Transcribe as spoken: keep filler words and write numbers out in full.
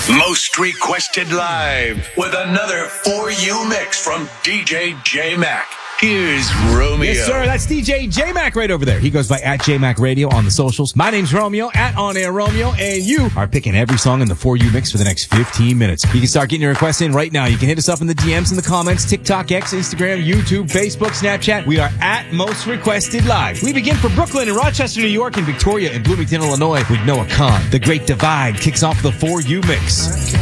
Most Requested Live with another For You mix from D J J-Mac. Here's Romeo. Yes, sir. That's D J J-Mac right over there. He goes by at J-Mac Radio on the socials. My name's Romeo, at On Air Romeo, and you are picking every song in the For You mix for the next fifteen minutes. You can start getting your requests in right now. You can hit us up in the D Ms, in the comments, TikTok, X, Instagram, YouTube, Facebook, Snapchat. We are at Most Requested Live. We begin for Brooklyn and Rochester, New York, and Victoria and Bloomington, Illinois with Noah Khan. The Great Divide kicks off the For You mix.